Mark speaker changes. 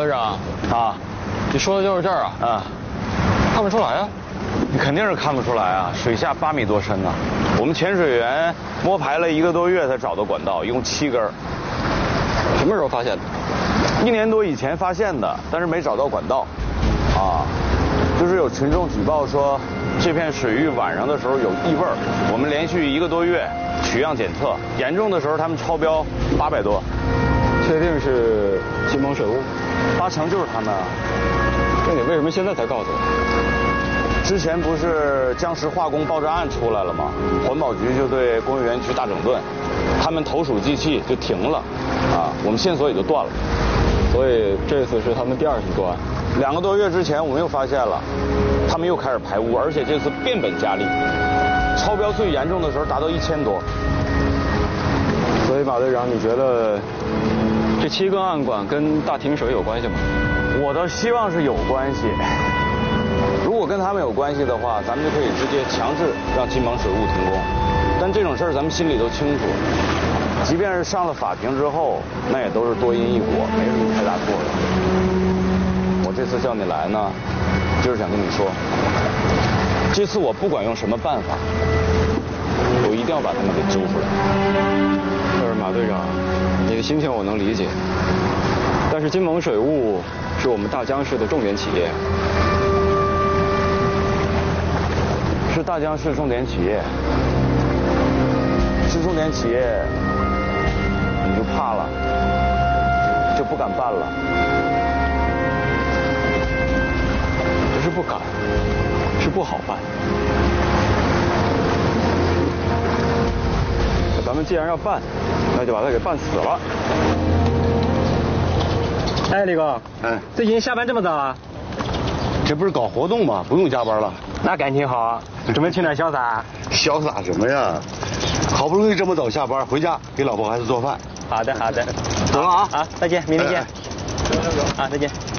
Speaker 1: 队长
Speaker 2: 啊，
Speaker 1: 你说的就是这儿啊？
Speaker 2: 啊，
Speaker 1: 看不出来啊。
Speaker 2: 你肯定是看不出来啊，水下8米多深呢。我们潜水员摸排了1个多月才找到管道，一共7根。
Speaker 1: 什么时候发现的
Speaker 2: ？1年多以前发现的，但是没找到管道。啊，就是有群众举报说，这片水域晚上的时候有异味儿。我们连续1个多月取样检测，严重的时候他们超标800多。
Speaker 1: 确定是金盟水务
Speaker 2: ？8成就是他们啊。
Speaker 1: 那你为什么现在才告诉我？
Speaker 2: 之前不是江石化工爆炸案出来了吗？环保局就对工业园区大整顿，他们投鼠忌器就停了，啊，我们线索也就断了。
Speaker 1: 所以这次是他们第2起作案。
Speaker 2: 2个多月之前我们又发现了，他们又开始排污，而且这次变本加厉，超标最严重的时候达到1000多。
Speaker 1: 所以马队长，你觉得这7根暗管跟大停水有关系吗？
Speaker 2: 我倒希望是有关系。如果跟他们有关系的话，咱们就可以直接强制让金盟水务停工。但这种事儿咱们心里都清楚，即便是上了法庭之后，那也都是多因一果，没什么太大作用。我这次叫你来呢，就是想跟你说，这次我不管用什么办法，我一定要把他们给揪出来。
Speaker 1: 但是马队长，你的心情我能理解，但是金盟水务是我们大江市的重点企业。
Speaker 2: 是大江市重点企业，是重点企业，你就怕了，就不敢办了。
Speaker 1: 不是不敢，是不好办。咱们既然要办，那就把它给办死了。
Speaker 3: 哎，李哥，
Speaker 2: 哎，
Speaker 3: 最近下班这么早啊？
Speaker 2: 这不是搞活动吗？不用加班了。
Speaker 3: 那感情好啊，准备去哪儿潇洒？
Speaker 2: 潇洒什么呀？好不容易这么早下班，回家给老婆孩子做饭。
Speaker 3: 好的，好的，
Speaker 2: 走了啊！
Speaker 3: 好，再见，明天见。
Speaker 2: 哎
Speaker 3: 啊，再见。